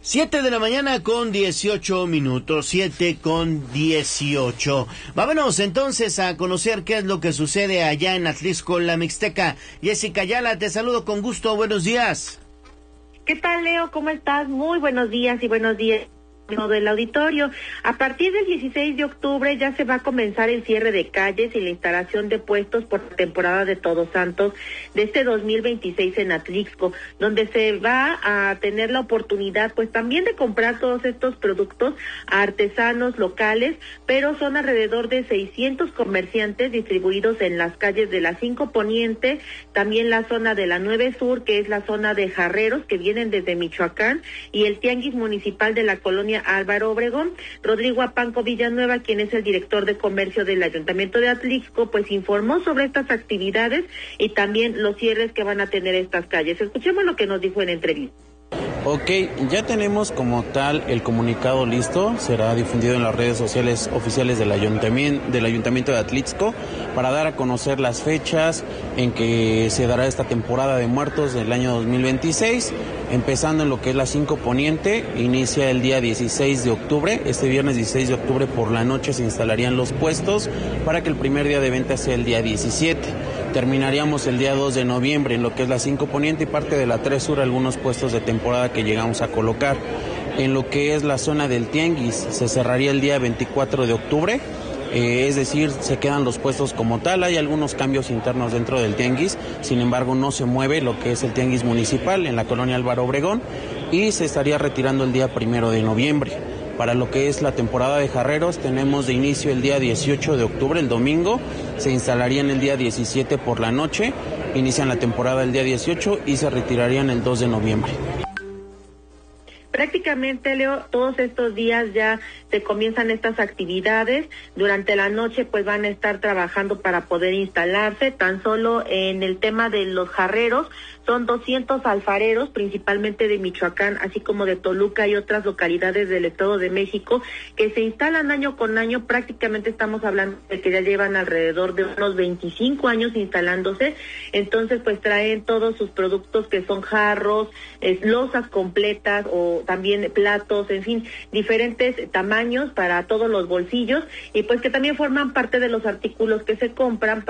7 de la mañana con 18 minutos, 7:18. Vámonos entonces a conocer qué es lo que sucede allá en Atlixco, la Mixteca. Jessica Ayala, te saludo con gusto, buenos días. ¿Qué tal, Leo? ¿Cómo estás? Muy buenos días y buenos días del auditorio. A partir del 16 de octubre ya se va a comenzar el cierre de calles y la instalación de puestos por temporada de Todos Santos de este 2026 en Atlixco, donde se va a tener la oportunidad pues también de comprar todos estos productos a artesanos locales, pero son alrededor de 600 comerciantes distribuidos en las calles de la 5 Poniente, también la zona de la 9 Sur, que es la zona de jarreros que vienen desde Michoacán, y el Tianguis Municipal de la colonia Álvaro Obregón. Rodrigo Apanco Villanueva, quien es el director de comercio del Ayuntamiento de Atlixco, pues informó sobre estas actividades y también los cierres que van a tener estas calles. Escuchemos lo que nos dijo en entrevista. Ok, ya tenemos como tal el comunicado listo, será difundido en las redes sociales oficiales del Ayuntamiento de Atlixco para dar a conocer las fechas en que se dará esta temporada de muertos del año 2026, empezando en lo que es la 5 Poniente, inicia el día 16 de octubre, este viernes 16 de octubre por la noche se instalarían los puestos para que el primer día de venta sea el día 17. Terminaríamos el día 2 de noviembre en lo que es la 5 Poniente y parte de la 3 Sur, algunos puestos de temporada que llegamos a colocar. En lo que es la zona del Tianguis se cerraría el día 24 de octubre, es decir, se quedan los puestos como tal, hay algunos cambios internos dentro del Tianguis, sin embargo no se mueve lo que es el Tianguis Municipal en la colonia Álvaro Obregón y se estaría retirando el día 1 de noviembre. Para lo que es la temporada de jarreros, tenemos de inicio el día 18 de octubre, el domingo, se instalarían el día 17 por la noche, inician la temporada el día 18 y se retirarían el 2 de noviembre. Prácticamente, Leo, todos estos días ya se comienzan estas actividades. Durante la noche pues van a estar trabajando para poder instalarse. Tan solo en el tema de los jarreros, son 200 alfareros, principalmente de Michoacán, así como de Toluca y otras localidades del Estado de México, que se instalan año con año. Prácticamente estamos hablando de que ya llevan alrededor de unos 25 años instalándose. Entonces pues traen todos sus productos que son jarros, losas completas o también platos, en fin, diferentes tamaños para todos los bolsillos, y pues que también forman parte de los artículos que se compran